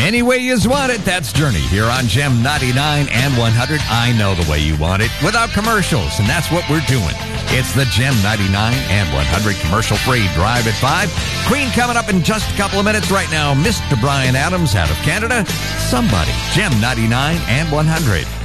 Any way you want it, that's Journey here on Gem 99 and 100. I know the way you want it without commercials, and that's what we're doing. It's the Gem 99 and 100 commercial-free Drive at 5. Queen coming up in just a couple of minutes. Right now, Mr. Brian Adams out of Canada. Somebody. Gem 99 and 100.